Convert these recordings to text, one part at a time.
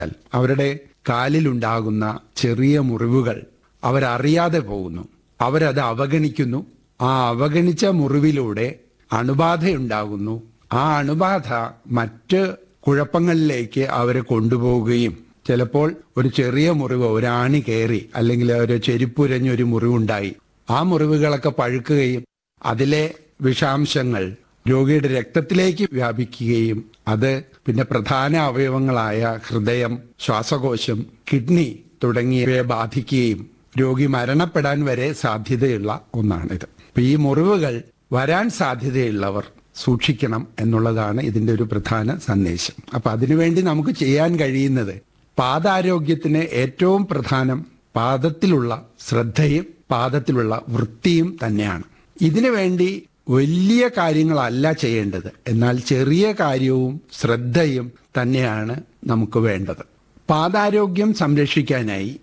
അവരുടെ കാലിലുണ്ടാകുന്ന ചെറിയ മുറിവുകൾ അവരറിയാതെ പോകുന്നു. അവരത് അവഗണിക്കുന്നു. ആ അവഗണിച്ച മുറിവിലൂടെ അണുബാധയുണ്ടാകുന്നു. ആ അണുബാധ മറ്റ് കുഴപ്പങ്ങളിലേക്ക് അവരെ കൊണ്ടുപോവുകയും ചിലപ്പോൾ ഒരു ചെറിയ മുറിവ്, ഒരാണി കയറി അല്ലെങ്കിൽ ഒരു ചെരുപ്പുരഞ്ഞൊരു മുറിവുണ്ടായി, ആ മുറിവുകളൊക്കെ പഴുക്കുകയും അതിലെ വിഷാംശങ്ങൾ രോഗിയുടെ രക്തത്തിലേക്ക് വ്യാപിക്കുകയും അത് പിന്നെ പ്രധാന അവയവങ്ങളായ ഹൃദയം, ശ്വാസകോശം, കിഡ്നി തുടങ്ങിയവയെ ബാധിക്കുകയും രോഗി മരണപ്പെടാൻ വരെ സാധ്യതയുള്ള ഒന്നാണിത്. അപ്പൊ ഈ മുറിവുകൾ വരാൻ സാധ്യതയുള്ളവർ സൂക്ഷിക്കണം എന്നുള്ളതാണ് ഇതിന്റെ ഒരു പ്രധാന സന്ദേശം. അപ്പൊ അതിനുവേണ്ടി നമുക്ക് ചെയ്യാൻ കഴിയുന്നത് പാദാരോഗ്യത്തിന് ഏറ്റവും പ്രധാനം പാദത്തിലുള്ള ശ്രദ്ധയും പാദത്തിലുള്ള വൃത്തിയും തന്നെയാണ്. ഇതിനു വേണ്ടി വലിയ കാര്യങ്ങളല്ല ചെയ്യേണ്ടത്, എന്നാൽ ചെറിയ കാര്യവും ശ്രദ്ധയും തന്നെയാണ് നമുക്ക് വേണ്ടത്. പാദാരോഗ്യം സംരക്ഷിക്കാനായി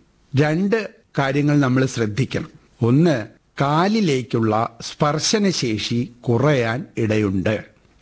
2 കാര്യങ്ങൾ നമ്മൾ ശ്രദ്ധിക്കണം. ഒന്ന്, കാലിലേക്കുള്ള സ്പർശനശേഷി കുറയാൻ ഇടയുണ്ട്.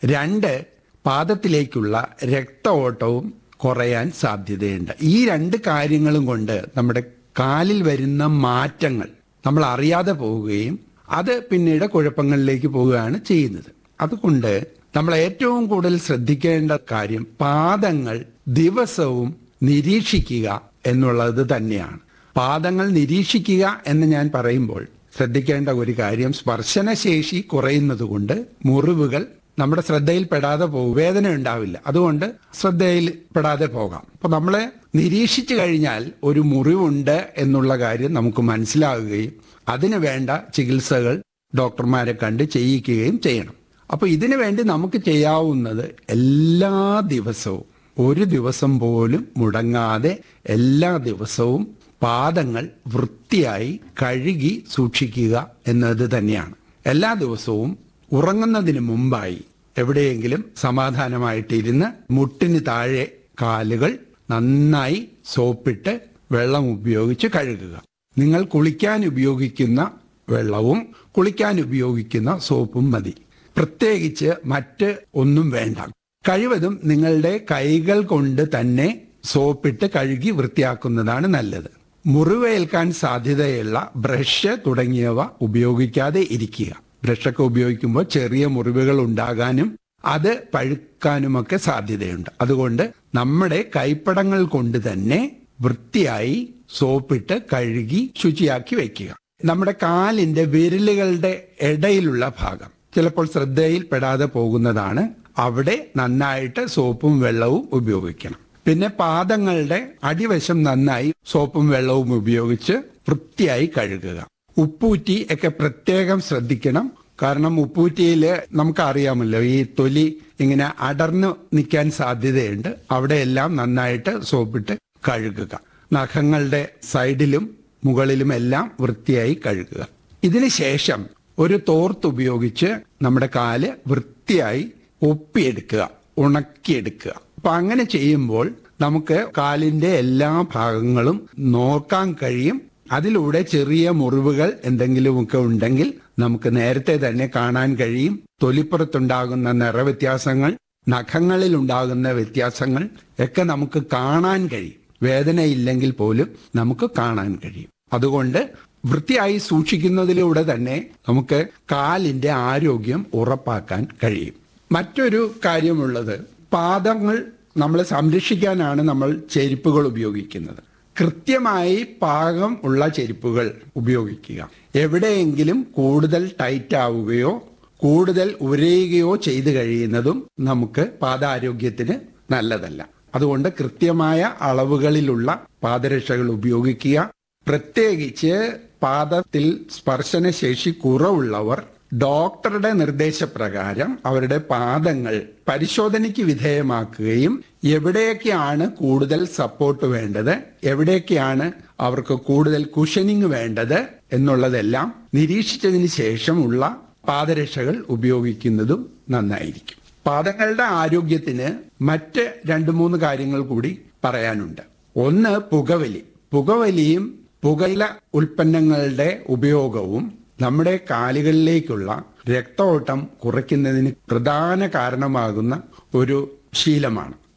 2, പാദത്തിലേക്കുള്ള രക്തഓട്ടവും കുറയാൻ സാധ്യതയുണ്ട്. ഈ 2 കാര്യങ്ങളും കൊണ്ട് നമ്മുടെ കാലിൽ വരുന്ന മാറ്റങ്ങൾ നമ്മൾ അറിയാതെ പോവുകയും അത് പിന്നീട് കുഴപ്പങ്ങളിലേക്ക് പോവുകയാണ് ചെയ്യുന്നത്. അതുകൊണ്ട് നമ്മൾ ഏറ്റവും കൂടുതൽ ശ്രദ്ധിക്കേണ്ട കാര്യം പാദങ്ങൾ ദിവസവും നിരീക്ഷിക്കുക എന്നുള്ളത് തന്നെയാണ്. പാദങ്ങൾ നിരീക്ഷിക്കുക എന്ന് ഞാൻ പറയുമ്പോൾ ശ്രദ്ധിക്കേണ്ട ഒരു കാര്യം, സ്പർശനശേഷി കുറയുന്നത് കൊണ്ട് മുറിവുകൾ നമ്മുടെ ശ്രദ്ധയിൽപ്പെടാതെ പോകും. വേദന ഉണ്ടാവില്ല, അതുകൊണ്ട് ശ്രദ്ധയിൽപ്പെടാതെ പോകാം. അപ്പൊ നമ്മളെ നിരീക്ഷിച്ചു കഴിഞ്ഞാൽ ഒരു മുറിവുണ്ട് എന്നുള്ള കാര്യം നമുക്ക് മനസ്സിലാകുകയും അതിന് വേണ്ട ചികിത്സകൾ ഡോക്ടർമാരെ കണ്ട് ചെയ്യിക്കുകയും ചെയ്യണം. അപ്പൊ ഇതിനു വേണ്ടി നമുക്ക് ചെയ്യാവുന്നത് എല്ലാ ദിവസവും, ഒരു ദിവസം പോലും മുടങ്ങാതെ എല്ലാ ദിവസവും പാദങ്ങൾ വൃത്തിയായി കഴുകി സൂക്ഷിക്കുക എന്നത് തന്നെയാണ്. എല്ലാ ദിവസവും ഉറങ്ങുന്നതിന് മുമ്പായി എവിടെയെങ്കിലും സമാധാനമായിട്ടിരുന്ന് മുട്ടിന് താഴെ കാലുകൾ നന്നായി സോപ്പിട്ട് വെള്ളം ഉപയോഗിച്ച് കഴുകുക. നിങ്ങൾ കുളിക്കാൻ ഉപയോഗിക്കുന്ന വെള്ളവും കുളിക്കാൻ ഉപയോഗിക്കുന്ന സോപ്പും മതി. പ്രത്യേകിച്ച് മറ്റ് ഒന്നും വേണ്ട. കഴിവതും നിങ്ങളുടെ കൈകൾ കൊണ്ട് തന്നെ സോപ്പിട്ട് കഴുകി വൃത്തിയാക്കുന്നതാണ് നല്ലത്. മുറിവേൽക്കാൻ സാധ്യതയുള്ള ബ്രഷ് തുടങ്ങിയവ ഉപയോഗിക്കാതെ ഇരിക്കുക. ബ്രഷൊക്കെ ഉപയോഗിക്കുമ്പോൾ ചെറിയ മുറിവുകൾ ഉണ്ടാകാനും അത് പഴുക്കാനുമൊക്കെ സാധ്യതയുണ്ട്. അതുകൊണ്ട് നമ്മുടെ കൈപ്പടങ്ങൾ കൊണ്ട് തന്നെ വൃത്തിയായി സോപ്പിട്ട് കഴുകി ശുചിയാക്കി വയ്ക്കുക. നമ്മുടെ കാലിന്റെ വിരലുകളുടെ ഇടയിലുള്ള ഭാഗം ചിലപ്പോൾ ശ്രദ്ധയിൽപ്പെടാതെ പോകുന്നതാണ്. അവിടെ നന്നായിട്ട് സോപ്പും വെള്ളവും ഉപയോഗിക്കണം. പിന്നെ പാദങ്ങളുടെ അടിവശം നന്നായി സോപ്പും വെള്ളവും ഉപയോഗിച്ച് വൃത്തിയായി കഴുകുക. ഉപ്പൂറ്റി ഒക്കെ പ്രത്യേകം ശ്രദ്ധിക്കണം. കാരണം ഉപ്പൂറ്റിയിൽ നമുക്കറിയാമല്ലോ, ഈ തൊലി ഇങ്ങനെ അടർന്നു നിൽക്കാൻ സാധ്യതയുണ്ട്. അവിടെയെല്ലാം നന്നായിട്ട് സോപ്പിട്ട് കഴുകുക. നഖങ്ങളുടെ സൈഡിലും മുകളിലും എല്ലാം വൃത്തിയായി കഴുകുക. ഇതിന് ശേഷം ഒരു തോർത്ത് ഉപയോഗിച്ച് നമ്മുടെ കാല് വൃത്തിയായി ഒപ്പിയെടുക്കുക, ഉണക്കിയെടുക്കുക. അപ്പൊ അങ്ങനെ ചെയ്യുമ്പോൾ നമുക്ക് കാലിന്റെ എല്ലാ ഭാഗങ്ങളും നോക്കാൻ കഴിയും. അതിലൂടെ ചെറിയ മുറിവുകൾ എന്തെങ്കിലുമൊക്കെ ഉണ്ടെങ്കിൽ നമുക്ക് നേരത്തെ തന്നെ കാണാൻ കഴിയും. തൊലിപ്പുറത്തുണ്ടാകുന്ന നിറവ്യത്യാസങ്ങൾ, നഖങ്ങളിൽ ഉണ്ടാകുന്ന വ്യത്യാസങ്ങൾ ഒക്കെ നമുക്ക് കാണാൻ കഴിയും. വേദനയില്ലെങ്കിൽ പോലും നമുക്ക് കാണാൻ കഴിയും. അതുകൊണ്ട് വൃത്തിയായി സൂക്ഷിക്കുന്നതിലൂടെ തന്നെ നമുക്ക് കാലിന്റെ ആരോഗ്യം ഉറപ്പാക്കാൻ കഴിയും. മറ്റൊരു കാര്യമുള്ളത്, പാദങ്ങൾ നമ്മൾ സംരക്ഷിക്കാനാണ് നമ്മൾ ചെരുപ്പുകൾ ഉപയോഗിക്കുന്നത്. കൃത്യമായി പാകം ഉള്ള ചെരുപ്പുകൾ ഉപയോഗിക്കുക. എവിടെയെങ്കിലും കൂടുതൽ ടൈറ്റ് ആവുകയോ കൂടുതൽ ഉരയുകയോ ചെയ്തു കഴിയുന്നതും നമുക്ക് പാദാരോഗ്യത്തിന് നല്ലതല്ല. അതുകൊണ്ട് കൃത്യമായ അളവുകളിലുള്ള പാദരക്ഷകൾ ഉപയോഗിക്കുക. പ്രത്യേകിച്ച് പാദത്തിൽ സ്പർശനശേഷി കുറവുള്ളവർ ഡോക്ടറുടെ നിർദ്ദേശപ്രകാരം അവരുടെ പാദങ്ങൾ പരിശോധനയ്ക്ക് വിധേയമാക്കുകയും എവിടെയൊക്കെയാണ് കൂടുതൽ സപ്പോർട്ട് വേണ്ടത്, എവിടെയൊക്കെയാണ് അവർക്ക് കൂടുതൽ കുഷനിങ് വേണ്ടത് എന്നുള്ളതെല്ലാം നിരീക്ഷിച്ചതിന് ശേഷമുള്ള പാദരക്ഷകൾ ഉപയോഗിക്കുന്നതും നന്നായിരിക്കും. പാദങ്ങളുടെ ആരോഗ്യത്തിന് മറ്റ് 2-3 കാര്യങ്ങൾ കൂടി പറയാനുണ്ട്. ഒന്ന്, പുകവലി. പുകവലിയും പുകയില ഉൽപ്പന്നങ്ങളുടെ ഉപയോഗവും നമ്മുടെ കാലുകളിലേക്കുള്ള രക്തഓട്ടം കുറയ്ക്കുന്നതിന് പ്രധാന കാരണമാകുന്ന ഒരു ശീലമാണ്. അത്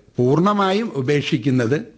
പൂർണ്ണമായും ഉപേക്ഷിക്കുന്നത്